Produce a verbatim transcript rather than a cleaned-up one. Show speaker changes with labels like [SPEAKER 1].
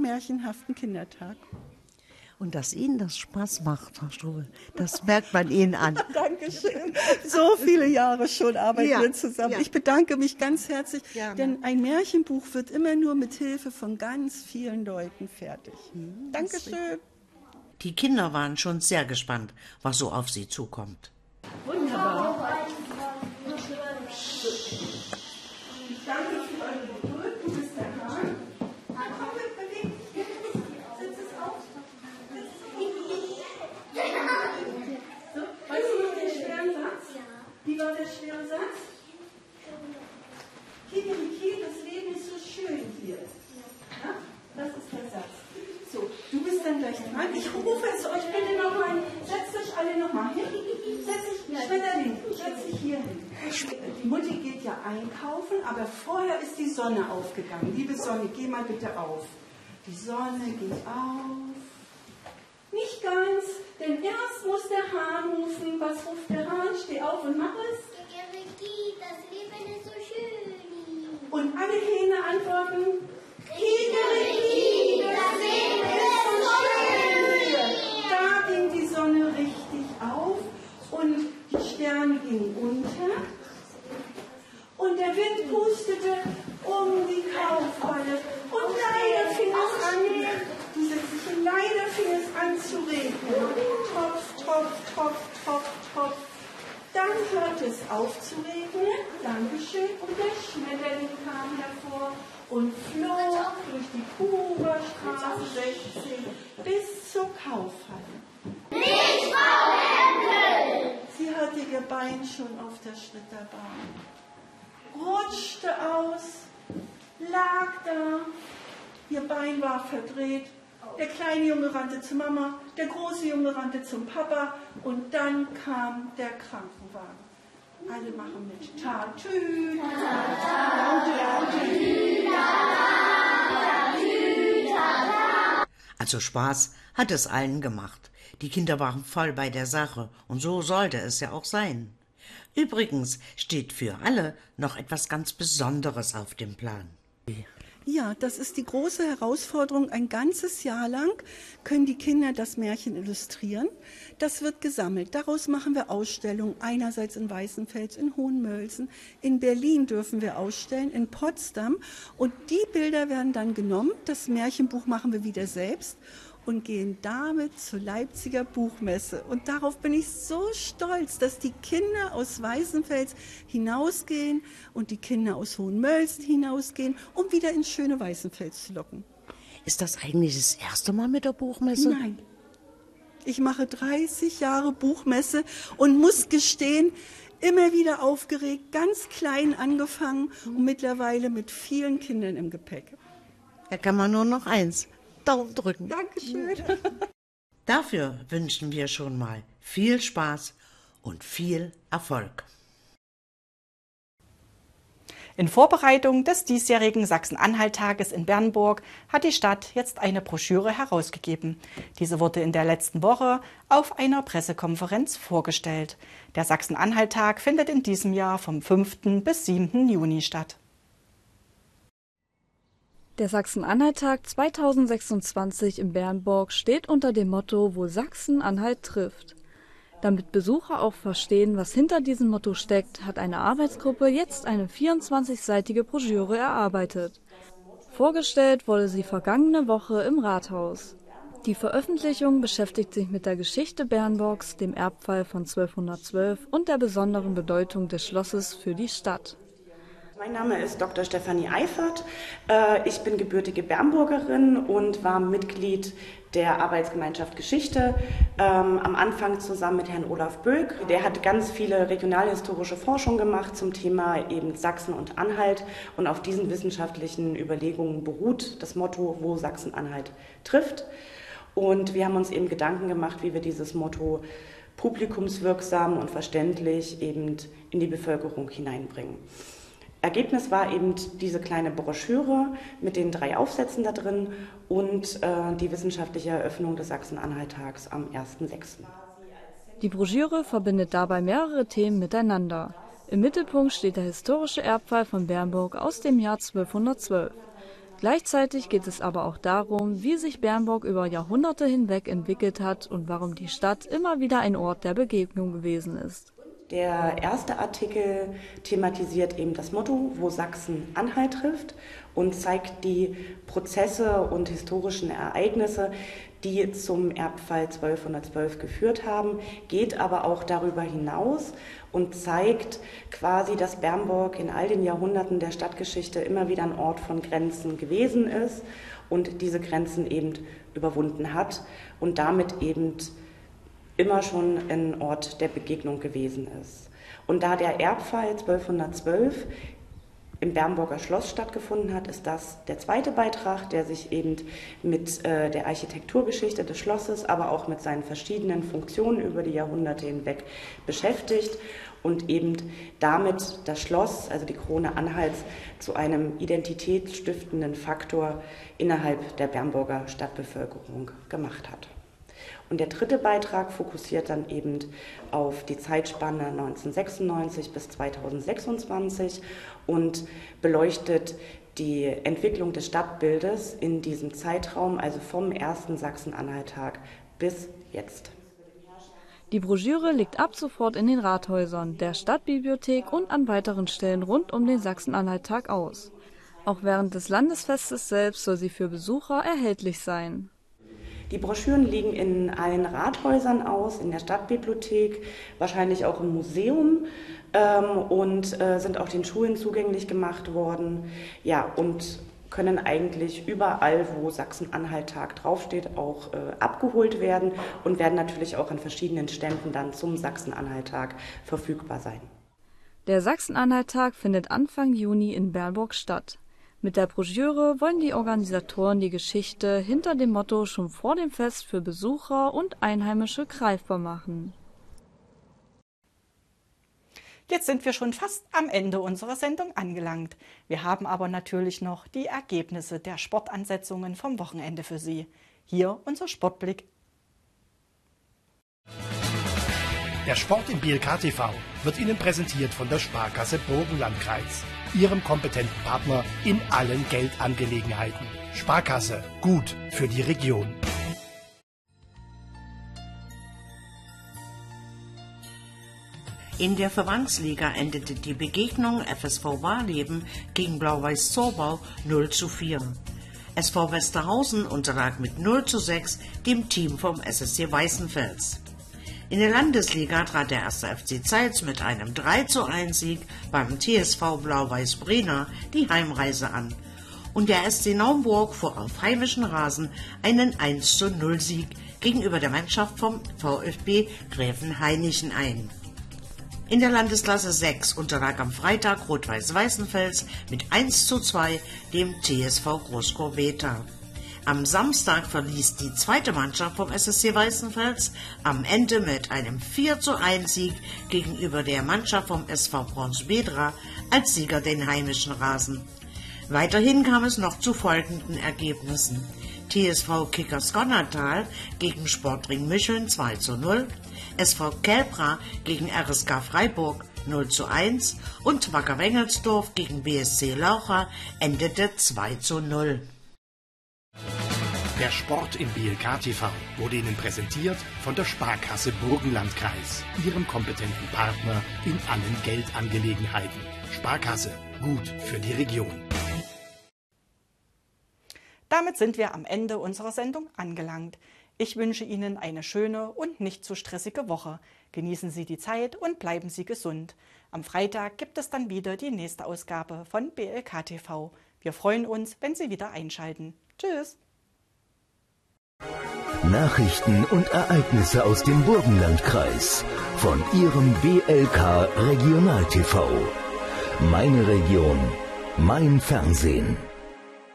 [SPEAKER 1] und märchenhaften Kindertag.
[SPEAKER 2] Und dass Ihnen das Spaß macht, Frau Strube, das merkt man Ihnen an.
[SPEAKER 1] Dankeschön. So viele Jahre schon arbeiten
[SPEAKER 2] Ja,
[SPEAKER 1] wir zusammen.
[SPEAKER 2] ja.
[SPEAKER 1] Ich bedanke mich ganz herzlich,
[SPEAKER 2] Gerne.
[SPEAKER 1] denn ein Märchenbuch wird immer nur mit Hilfe von ganz vielen Leuten fertig.
[SPEAKER 2] Hm,
[SPEAKER 1] Dankeschön.
[SPEAKER 3] Die Kinder waren schon sehr gespannt, was so auf sie zukommt.
[SPEAKER 1] Wunderbar. Ich danke für eure Geduld. Du bist der Hahn. Komm, beweg dich. Setz es auf. So, weißt du noch den schweren Satz? Wie war der schwere Satz? Kikeriki, das Leben ist so schön hier. Ja? Das ist der Satz. So, du bist dann gleich dran. Ich rufe es euch bitte nochmal. Setzt euch alle nochmal hin. Setz dich, Schmetterling, setz dich hier hin. Die Mutti geht ja einkaufen, aber vorher ist die Sonne aufgegangen. Liebe Sonne, geh mal bitte auf. Die Sonne geht auf. Nicht ganz, denn erst muss der Hahn rufen. Was ruft der Hahn? Steh auf und mach es.
[SPEAKER 4] Kikeriki, das Leben ist so schön.
[SPEAKER 1] Und alle Hähne antworten.
[SPEAKER 4] Kikeriki, das Leben ist so schön.
[SPEAKER 1] Da ging die Sonne richtig auf und die Sterne gingen unter. Und der Wind pustete um die Kaufhalle. Und leider fing es an, du setzt dich hin, leider fing es an zu regnen. Tropf, Tropf, Tropf, Tropf, Tropf. Dann hörte es auf zu regnen. Dankeschön. Und der Schmetterling kam hervor und flog durch die Huberstraße sechzehn bis zur Kaufhalle.
[SPEAKER 4] Nicht Frau Hempel!
[SPEAKER 1] Sie hatte ihr Bein schon auf der Schritterbahn, rutschte aus, lag da, ihr Bein war verdreht. Der kleine Junge rannte zu Mama, der große Junge rannte zum Papa und dann kam der Krankenwagen. Alle machen mit. Tatü,
[SPEAKER 3] Also Spaß hat es allen gemacht. Die Kinder waren voll bei der Sache und so sollte es ja auch sein. Übrigens steht für alle noch etwas ganz Besonderes auf dem Plan.
[SPEAKER 1] Ja, das ist die große Herausforderung. Ein ganzes Jahr lang können die Kinder das Märchen illustrieren. Das wird gesammelt. Daraus machen wir Ausstellungen. Einerseits in Weißenfels, in Hohenmölsen. In Berlin dürfen wir ausstellen, in Potsdam. Und die Bilder werden dann genommen. Das Märchenbuch machen wir wieder selbst und gehen damit zur Leipziger Buchmesse. Und darauf bin ich so stolz, dass die Kinder aus Weißenfels hinausgehen und die Kinder aus Hohenmölsen hinausgehen, um wieder ins schöne Weißenfels zu locken.
[SPEAKER 3] Ist das eigentlich das erste Mal mit der Buchmesse?
[SPEAKER 1] Nein. Ich mache dreißig Jahre Buchmesse und muss gestehen, immer wieder aufgeregt, ganz klein angefangen und mittlerweile mit vielen Kindern im Gepäck.
[SPEAKER 2] Da kann man nur noch eins. Daumen drücken.
[SPEAKER 1] Dankeschön.
[SPEAKER 3] Dafür wünschen wir schon mal viel Spaß und viel Erfolg.
[SPEAKER 5] In Vorbereitung des diesjährigen Sachsen-Anhalt-Tages in Bernburg hat die Stadt jetzt eine Broschüre herausgegeben. Diese wurde in der letzten Woche auf einer Pressekonferenz vorgestellt. Der Sachsen-Anhalt-Tag findet in diesem Jahr vom fünften bis siebten Juni statt.
[SPEAKER 6] Der Sachsen-Anhalt-Tag zweitausendsechsundzwanzig in Bernburg steht unter dem Motto »Wo Sachsen-Anhalt trifft«. Damit Besucher auch verstehen, was hinter diesem Motto steckt, hat eine Arbeitsgruppe jetzt eine vierundzwanzigseitige Broschüre erarbeitet. Vorgestellt wurde sie vergangene Woche im Rathaus. Die Veröffentlichung beschäftigt sich mit der Geschichte Bernburgs, dem Erbfall von zwölfhundertzwölf und der besonderen Bedeutung des Schlosses für die Stadt.
[SPEAKER 7] Mein Name ist Doktor Stefanie Eifert. Ich bin gebürtige Bernburgerin und war Mitglied der Arbeitsgemeinschaft Geschichte, am Anfang zusammen mit Herrn Olaf Böck. Der hat ganz viele regionalhistorische Forschung gemacht zum Thema eben Sachsen und Anhalt. Und auf diesen wissenschaftlichen Überlegungen beruht das Motto, wo Sachsen-Anhalt trifft. Und wir haben uns eben Gedanken gemacht, wie wir dieses Motto publikumswirksam und verständlich eben in die Bevölkerung hineinbringen. Ergebnis war eben diese kleine Broschüre mit den drei Aufsätzen da drin und äh, die wissenschaftliche Eröffnung des Sachsen-Anhalt-Tags am ersten sechsten
[SPEAKER 6] Die Broschüre verbindet dabei mehrere Themen miteinander. Im Mittelpunkt steht der historische Erbfall von Bernburg aus dem Jahr zwölfhundertzwölf. Gleichzeitig geht es aber auch darum, wie sich Bernburg über Jahrhunderte hinweg entwickelt hat und warum die Stadt immer wieder ein Ort der Begegnung gewesen ist.
[SPEAKER 7] Der erste Artikel thematisiert eben das Motto, wo Sachsen Anhalt trifft, und zeigt die Prozesse und historischen Ereignisse, die zum Erbfall zwölfhundertzwölf geführt haben, geht aber auch darüber hinaus und zeigt quasi, dass Bernburg in all den Jahrhunderten der Stadtgeschichte immer wieder ein Ort von Grenzen gewesen ist und diese Grenzen eben überwunden hat und damit eben immer schon ein Ort der Begegnung gewesen ist. Und da der Erbfall zwölfhundertzwölf im Bernburger Schloss stattgefunden hat, ist das der zweite Beitrag, der sich eben mit äh, der Architekturgeschichte des Schlosses, aber auch mit seinen verschiedenen Funktionen über die Jahrhunderte hinweg beschäftigt und eben damit das Schloss, also die Krone Anhalts, zu einem identitätsstiftenden Faktor innerhalb der Bernburger Stadtbevölkerung gemacht hat. Und der dritte Beitrag fokussiert dann eben auf die Zeitspanne neunzehnhundertsechsundneunzig bis zweitausendsechsundzwanzig und beleuchtet die Entwicklung des Stadtbildes in diesem Zeitraum, also vom ersten Sachsen-Anhalt-Tag bis jetzt.
[SPEAKER 6] Die Broschüre liegt ab sofort in den Rathäusern, der Stadtbibliothek und an weiteren Stellen rund um den Sachsen-Anhalt-Tag aus. Auch während des Landesfestes selbst soll sie für Besucher erhältlich sein.
[SPEAKER 7] Die Broschüren liegen in allen Rathäusern aus, in der Stadtbibliothek, wahrscheinlich auch im Museum ähm, und äh, sind auch den Schulen zugänglich gemacht worden. Ja, und können eigentlich überall, wo Sachsen-Anhalt-Tag draufsteht, auch äh, abgeholt werden und werden natürlich auch an verschiedenen Ständen dann zum Sachsen-Anhalt-Tag verfügbar sein.
[SPEAKER 6] Der Sachsen-Anhalt-Tag findet Anfang Juni in Bernburg statt. Mit der Broschüre wollen die Organisatoren die Geschichte hinter dem Motto schon vor dem Fest für Besucher und Einheimische greifbar machen.
[SPEAKER 5] Jetzt sind wir schon fast am Ende unserer Sendung angelangt. Wir haben aber natürlich noch die Ergebnisse der Sportansetzungen vom Wochenende für Sie. Hier unser Sportblick.
[SPEAKER 8] Der Sport im B L K T V wird Ihnen präsentiert von der Sparkasse Burgenlandkreis, Ihrem kompetenten Partner in allen Geldangelegenheiten. Sparkasse, gut für die Region.
[SPEAKER 3] In der Verbandsliga endete die Begegnung F S V Warleben gegen Blau-Weiß Zorbau null zu vier. S V Westerhausen unterlag mit null zu sechs dem Team vom S S C Weißenfels. In der Landesliga trat der erste F C Zeitz mit einem drei zu eins Sieg beim T S V Blau-Weiß Brena die Heimreise an. Und der S C Naumburg fuhr auf heimischen Rasen einen eins zu null Sieg gegenüber der Mannschaft vom VfB Gräfenhainichen ein. In der Landesklasse sechs unterlag am Freitag Rot-Weiß Weißenfels mit eins zu zwei dem T S V Großkorbeta. Am Samstag verließ die zweite Mannschaft vom S S C Weißenfels am Ende mit einem vier zu eins Sieg gegenüber der Mannschaft vom S V Bronsbedra als Sieger den heimischen Rasen. Weiterhin kam es noch zu folgenden Ergebnissen: T S V Kickers Gonnertal gegen Sportring Mischeln zwei zu null, S V Kelbra gegen R S K Freiburg null zu eins und Wacker Wengelsdorf gegen B S C Laucha endete zwei zu null.
[SPEAKER 8] Der Sport im B L K T V wurde Ihnen präsentiert von der Sparkasse Burgenlandkreis, Ihrem kompetenten Partner in allen Geldangelegenheiten. Sparkasse, gut für die Region.
[SPEAKER 5] Damit sind wir am Ende unserer Sendung angelangt. Ich wünsche Ihnen eine schöne und nicht zu stressige Woche. Genießen Sie die Zeit und bleiben Sie gesund. Am Freitag gibt es dann wieder die nächste Ausgabe von B L K T V. Wir freuen uns, wenn Sie wieder einschalten. Tschüss!
[SPEAKER 9] Nachrichten und Ereignisse aus dem Burgenlandkreis von Ihrem B L K Regional T V. Meine Region, mein Fernsehen.